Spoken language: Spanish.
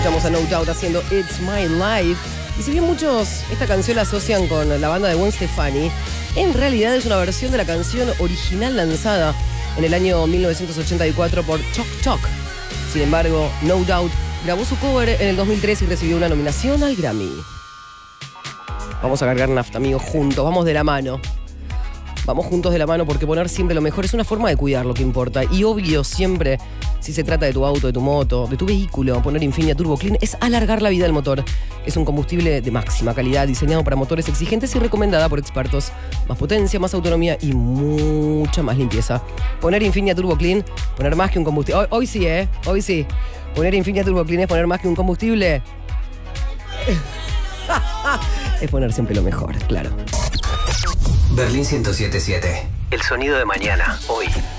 Escuchamos a No Doubt haciendo It's My Life. Y si bien muchos esta canción la asocian con la banda de Gwen Stefani, en realidad es una versión de la canción original lanzada en el año 1984 por Choc Choc. Sin embargo, No Doubt grabó su cover en el 2003 y recibió una nominación al Grammy. Vamos a cargar nafta, amigos, juntos, vamos de la mano. Vamos juntos de la mano porque poner siempre lo mejor es una forma de cuidar lo que importa. Y obvio, siempre, si se trata de tu auto, de tu moto, de tu vehículo, poner Infinia Turbo Clean es alargar la vida del motor. Es un combustible de máxima calidad diseñado para motores exigentes y recomendada por expertos. Más potencia, más autonomía y mucha más limpieza. Poner Infinia Turbo Clean, poner más que un combustible. Hoy sí, hoy sí. Poner Infinia Turbo Clean es poner más que un combustible. Es poner siempre lo mejor, claro. Berlín 107.7. El sonido de mañana, hoy.